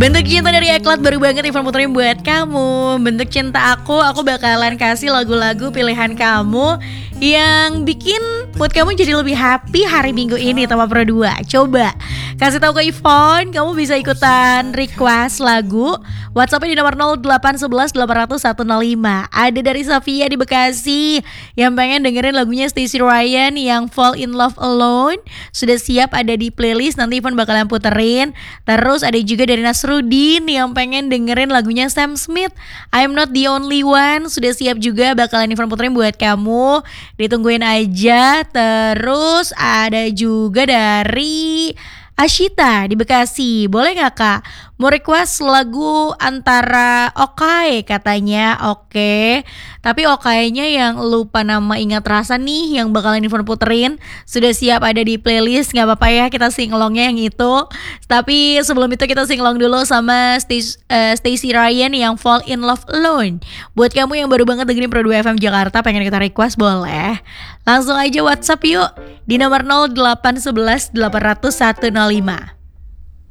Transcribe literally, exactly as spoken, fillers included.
Bentuk cinta dari Eklat baru banget Ivan puterin buat kamu. Bentuk cinta aku, aku bakalan kasih lagu-lagu pilihan kamu yang bikin buat kamu jadi lebih happy hari Minggu ini Tama Pro dua. Coba kasih tahu ke Ivon, kamu bisa ikutan request lagu. WhatsAppnya di nomor nol delapan satu satu delapan nol nol satu nol lima. Ada dari Safia di Bekasi yang pengen dengerin lagunya Stacey Ryan yang Fall in Love Alone. Sudah siap ada di playlist, nanti Ivon bakalan puterin. Terus ada juga dari Nasruddin yang pengen dengerin lagunya Sam Smith, I'm Not the Only One. Sudah siap juga, bakalan Ivon puterin buat kamu. Ditungguin aja. Terus ada juga dari Ashita di Bekasi. Boleh gak kak? Mau request lagu antara Okai katanya. Oke, tapi Okainya yang lupa nama ingat rasa nih yang bakalan Ivon puterin. Sudah siap ada di playlist. Gak apa-apa ya, kita singlongnya yang itu. Tapi sebelum itu kita singlong dulu sama Stace, uh, Stacey Ryan yang Fall in Love Alone. Buat kamu yang baru banget dengerin Pro dua F M Jakarta, pengen kita request, boleh langsung aja WhatsApp yuk di nomor nol delapan satu satu delapan nol nol satu nol lima.